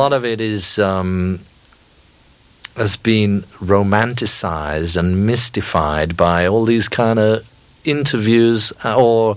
lot of it is has been romanticized and mystified by all these kind of interviews or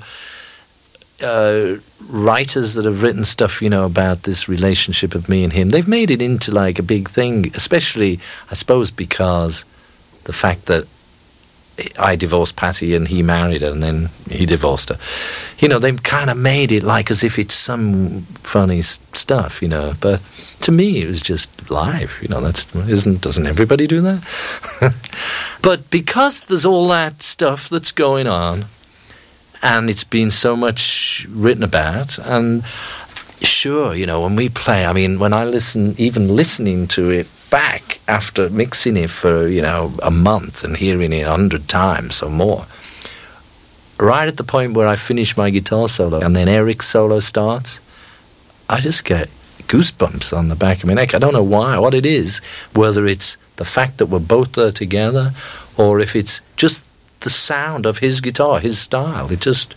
writers that have written stuff, about this relationship of me and him. They've made it into like a big thing, especially, I suppose, because the fact that I divorced Patty and he married her and then he divorced her. They've kind of made it like as if it's some funny stuff, But to me, it was just live, doesn't everybody do that? But because there's all that stuff that's going on and it's been so much written about, and sure, when we play, I mean, when I even listening to it back after mixing it for, a month and hearing it 100 times or more, right at the point where I finish my guitar solo and then Eric's solo starts, I just get goosebumps on the back of my neck. I don't know why, what it is, whether it's the fact that we're both there together or if it's just the sound of his guitar, his style. It just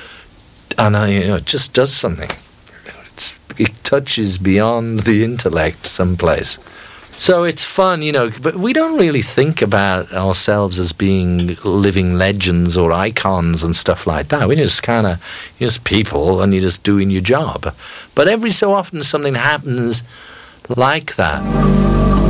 does something. It touches beyond the intellect someplace. So it's fun, but we don't really think about ourselves as being living legends or icons and stuff like that. We're just kind of just people and you're just doing your job. But every so often something happens like that.